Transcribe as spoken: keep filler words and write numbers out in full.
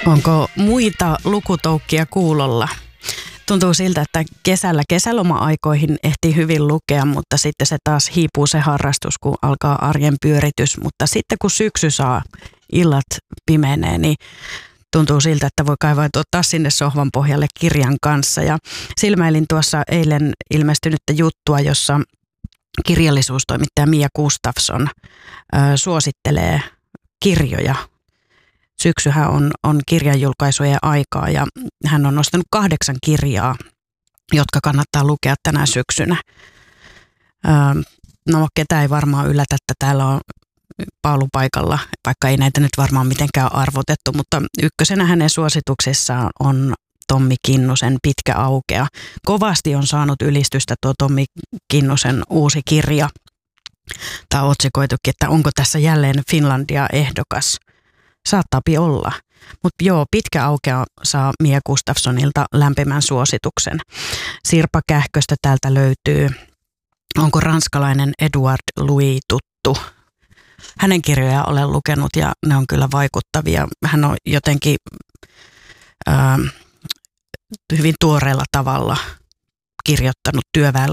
Onko muita lukutoukkia kuulolla? Tuntuu siltä, että kesällä kesäloma-aikoihin ehtii hyvin lukea, mutta sitten se taas hiipuu se harrastus, kun alkaa arjen pyöritys. Mutta sitten kun syksy saa, illat pimenee, niin tuntuu siltä, että voi kaivautua taas sinne sohvan pohjalle kirjan kanssa. Ja silmäilin tuossa eilen ilmestynyttä juttua, jossa kirjallisuustoimittaja Mia Gustafsson ö, suosittelee kirjoja. Syksyhän on, on kirjanjulkaisujen aikaa ja hän on nostanut kahdeksan kirjaa, jotka kannattaa lukea tänä syksynä. Öö, no ketä ei varmaan yllätä, että täällä on paalupaikalla, vaikka ei näitä nyt varmaan mitenkään arvotettu, mutta ykkösenä hänen suosituksissaan on Tommi Kinnusen Pitkä aukea. Kovasti on saanut ylistystä tuo Tommi Kinnusen uusi kirja. Tämä on otsikoitukin, että onko tässä jälleen Finlandia ehdokas. Saattaapi olla. Mutta joo, Pitkä aukea saa Mia Gustafssonilta lämpimän suosituksen. Sirpa Kähköstä täältä löytyy. Onko ranskalainen Edouard Louis tuttu? Hänen kirjojaan olen lukenut ja ne on kyllä vaikuttavia. Hän on jotenkin äh, hyvin tuoreella tavalla kirjoittanut työväen